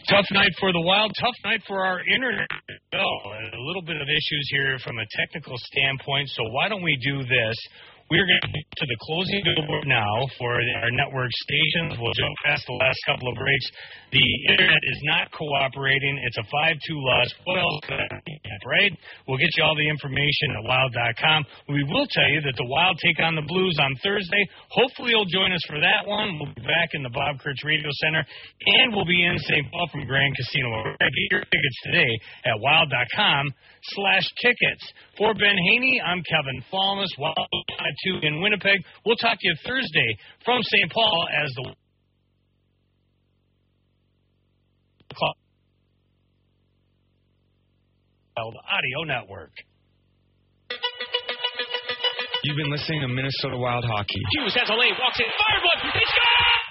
Tough night for the Wild, tough night for our internet. A little bit of issues here from a technical standpoint, so why don't we do this? We're going to get to the closing billboard now for our network stations. We'll jump past the last couple of breaks. The internet is not cooperating. It's a 5-2 loss. What else could I have, right? We'll get you all the information at wild.com. We will tell you that the Wild take on the Blues on Thursday. Hopefully you'll join us for that one. We'll be back in the Bob Kurtz Radio Center, and we'll be in St. Paul from Grand Casino. Get your tickets today at wild.com/tickets. For Ben Haney, I'm Kevin Falmus. Wild 2 in Winnipeg. We'll talk to you Thursday from St. Paul as the Wild Audio Network. You've been listening to Minnesota Wild Hockey. Hughes has a lane, walks in, fireball, he scores!